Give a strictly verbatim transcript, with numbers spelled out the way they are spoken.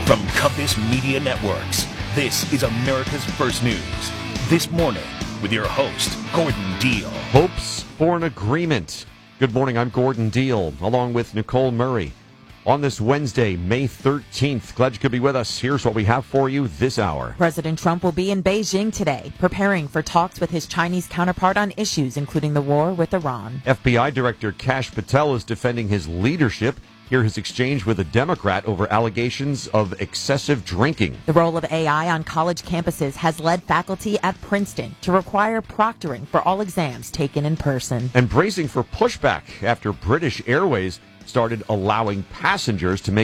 From Compass Media Networks, this is America's First News. This morning, with your host, Gordon Deal. Hopes for an agreement. Good morning, I'm Gordon Deal, along with Nicole Murray. On this Wednesday, May thirteenth, glad you could be with us. Here's what we have for you this hour. President Trump will be in Beijing today, preparing for talks with his Chinese counterpart on issues including the war with Iran. F B I Director Kash Patel is defending his leadership. Hear his exchange with a Democrat over allegations of excessive drinking. The role of A I on college campuses has led faculty at Princeton to require proctoring for all exams taken in person. And bracing for pushback after British Airways started allowing passengers to make